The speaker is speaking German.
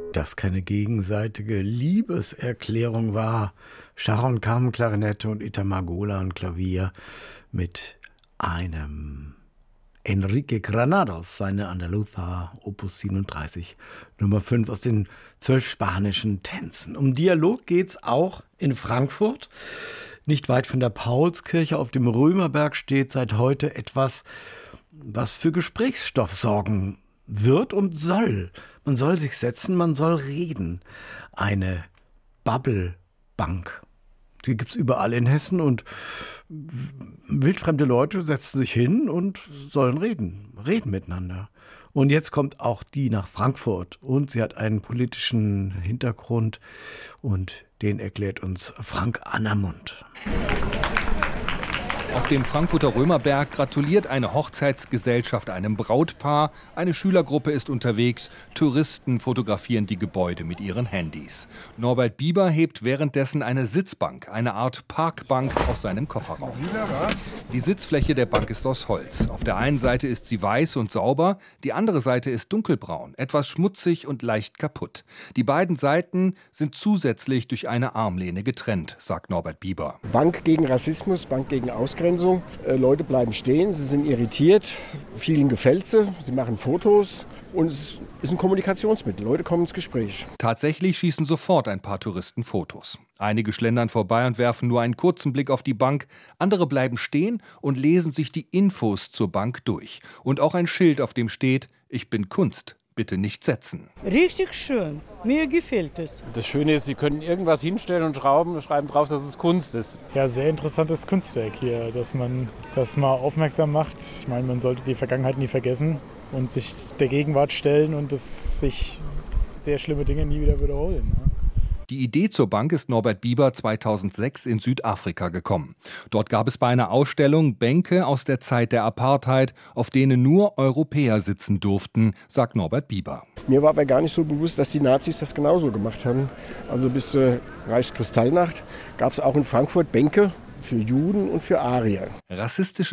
das keine gegenseitige Liebeserklärung war. Sharon Kam, Klarinette und Itamar Golan, Klavier mit einem Enrique Granados, seine Andaluza, Opus 37, Nummer 5 aus den 12 spanischen Tänzen. Um Dialog geht's auch in Frankfurt. Nicht weit von der Paulskirche auf dem Römerberg steht seit heute etwas, was für Gesprächsstoff sorgen wird und soll. Man soll sich setzen, man soll reden. Eine Bubble-Bank. Die gibt's überall in Hessen und wildfremde Leute setzen sich hin und sollen reden miteinander. Und jetzt kommt auch die nach Frankfurt und sie hat einen politischen Hintergrund und den erklärt uns Frank Angermund. Auf dem Frankfurter Römerberg gratuliert eine Hochzeitsgesellschaft einem Brautpaar. Eine Schülergruppe ist unterwegs. Touristen fotografieren die Gebäude mit ihren Handys. Norbert Bieber hebt währenddessen eine Sitzbank, eine Art Parkbank, aus seinem Kofferraum. Die Sitzfläche der Bank ist aus Holz. Auf der einen Seite ist sie weiß und sauber, die andere Seite ist dunkelbraun, etwas schmutzig und leicht kaputt. Die beiden Seiten sind zusätzlich durch eine Armlehne getrennt, sagt Norbert Bieber. Bank gegen Rassismus, Bank gegen Ausgrenzung. Leute bleiben stehen, sie sind irritiert, vielen gefällt sie machen Fotos und es ist ein Kommunikationsmittel. Leute kommen ins Gespräch. Tatsächlich schießen sofort ein paar Touristen Fotos. Einige schlendern vorbei und werfen nur einen kurzen Blick auf die Bank. Andere bleiben stehen und lesen sich die Infos zur Bank durch. Und auch ein Schild, auf dem steht: Ich bin Kunst. Bitte nicht setzen. Richtig schön. Mir gefällt es. Das Schöne ist, Sie können irgendwas hinstellen und schreiben drauf, dass es Kunst ist. Ja, sehr interessantes Kunstwerk hier, dass man das mal aufmerksam macht. Ich meine, man sollte die Vergangenheit nie vergessen und sich der Gegenwart stellen und dass sich sehr schlimme Dinge nie wieder wiederholen. Die Idee zur Bank ist Norbert Bieber 2006 in Südafrika gekommen. Dort gab es bei einer Ausstellung Bänke aus der Zeit der Apartheid, auf denen nur Europäer sitzen durften, sagt Norbert Bieber. Mir war aber gar nicht so bewusst, dass die Nazis das genauso gemacht haben. Also bis zur Reichskristallnacht gab es auch in Frankfurt Bänke für Juden und für Arier. Rassistische